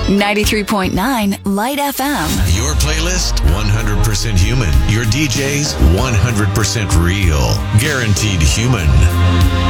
93.9 Light FM. Your playlist, 100% human. Your DJs, 100% real. Guaranteed human.